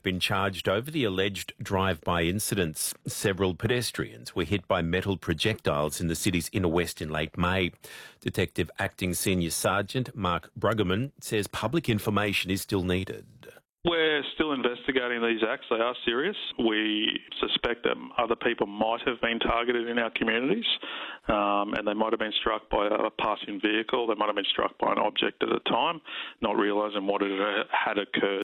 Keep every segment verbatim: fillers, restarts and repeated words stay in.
been charged over the alleged drive-by incidents. Several pedestrians were hit by metal projectiles in the city's inner west in late May. Detective Acting Senior Sergeant Mark Bruggeman says public information is still needed. We're still investigating these acts. They are serious. We suspect that other people might have been targeted in our communities, um, and they might have been struck by a passing vehicle. They might have been struck by an object at the time, not realising what it had occurred.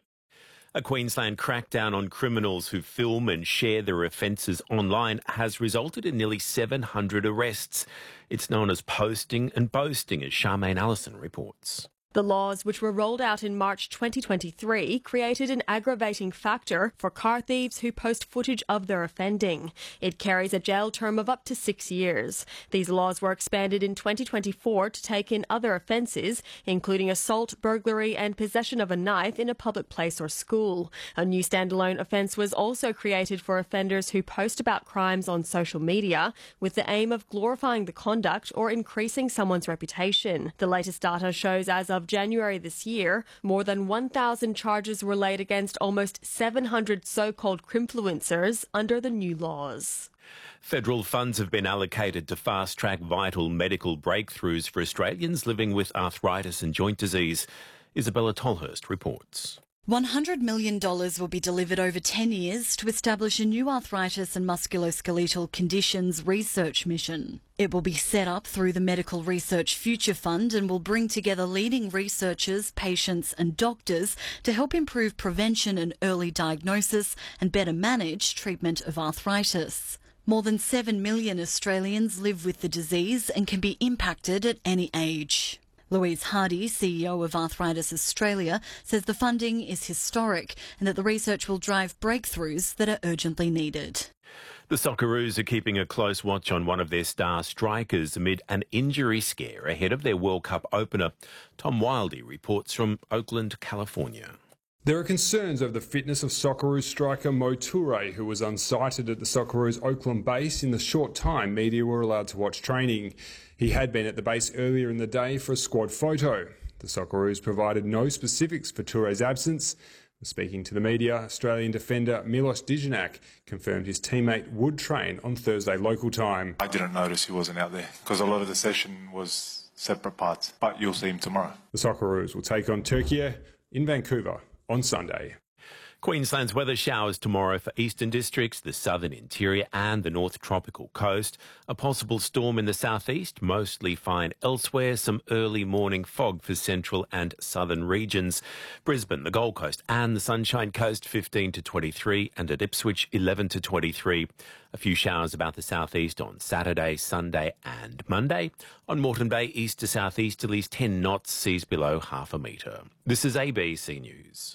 A Queensland crackdown on criminals who film and share their offences online has resulted in nearly seven hundred arrests. It's known as posting and boasting, as Charmaine Allison reports. The laws, which were rolled out in March twenty twenty-three, created an aggravating factor for car thieves who post footage of their offending. It carries a jail term of up to six years. These laws were expanded in twenty twenty-four to take in other offences, including assault, burglary and possession of a knife in a public place or school. A new standalone offence was also created for offenders who post about crimes on social media, with the aim of glorifying the conduct or increasing someone's reputation. The latest data shows as of January this year, more than one thousand charges were laid against almost seven hundred so-called crimfluencers under the new laws. Federal funds have been allocated to fast-track vital medical breakthroughs for Australians living with arthritis and joint disease. Isabella Tolhurst reports. one hundred million dollars will be delivered over ten years to establish a new arthritis and musculoskeletal conditions research mission. It will be set up through the Medical Research Future Fund and will bring together leading researchers, patients and doctors to help improve prevention and early diagnosis and better manage treatment of arthritis. More than seven million Australians live with the disease and can be impacted at any age. Louise Hardy, C E O of Arthritis Australia, says the funding is historic and that the research will drive breakthroughs that are urgently needed. The Socceroos are keeping a close watch on one of their star strikers amid an injury scare ahead of their World Cup opener. Tom Wildey reports from Oakland, California. There are concerns over the fitness of Socceroos striker Mo Toure, who was unsighted at the Socceroos Oakland base in the short time media were allowed to watch training. He had been at the base earlier in the day for a squad photo. The Socceroos provided no specifics for Toure's absence. Speaking to the media, Australian defender Milos Dijanak confirmed his teammate would train on Thursday local time. I didn't notice he wasn't out there because a lot of the session was separate parts, but you'll see him tomorrow. The Socceroos will take on Turkey in Vancouver on Sunday. Queensland's weather showers tomorrow for eastern districts, the southern interior and the north tropical coast. A possible storm in the southeast, mostly fine elsewhere. Some early morning fog for central and southern regions. Brisbane, the Gold Coast and the Sunshine Coast fifteen to twenty-three, and at Ipswich eleven to twenty-three. A few showers about the southeast on Saturday, Sunday and Monday. On Moreton Bay, east to southeast, at least ten knots, seas below half a metre. This is A B C News.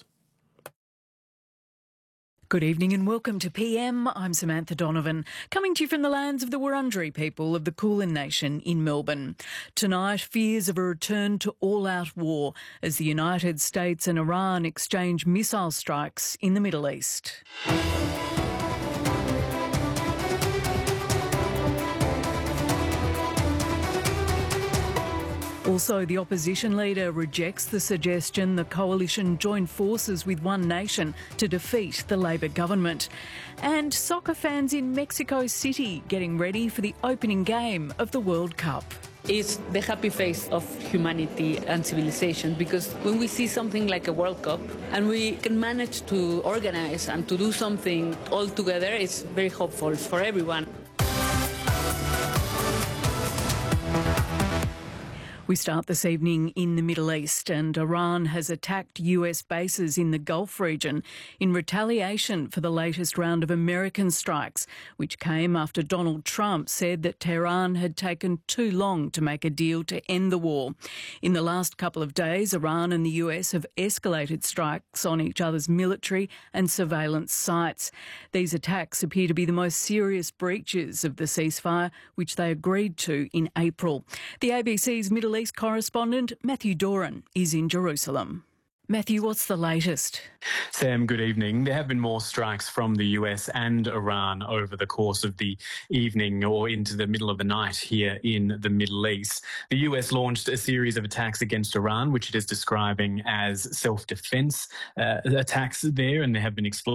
Good evening and welcome to P M. I'm Samantha Donovan, coming to you from the lands of the Wurundjeri people of the Kulin Nation in Melbourne. Tonight, fears of a return to all-out war as the United States and Iran exchange missile strikes in the Middle East. Also, the opposition leader rejects the suggestion the coalition join forces with One Nation to defeat the Labor government. And soccer fans in Mexico City getting ready for the opening game of the World Cup. It's the happy face of humanity and civilization, because when we see something like a World Cup and we can manage to organise and to do something all together, it's very hopeful for everyone. We start this evening in the Middle East, and Iran has attacked U S bases in the Gulf region in retaliation for the latest round of American strikes, which came after Donald Trump said that Tehran had taken too long to make a deal to end the war. In the last couple of days, Iran and the U S have escalated strikes on each other's military and surveillance sites. These attacks appear to be the most serious breaches of the ceasefire, which they agreed to in April. The A B C's Middle East correspondent Matthew Doran is in Jerusalem. Matthew, what's the latest? Sam, good evening. There have been more strikes from the U S and Iran over the course of the evening or into the middle of the night here in the Middle East. The U S launched a series of attacks against Iran, which it is describing as self-defense uh, attacks there, and there have been explosions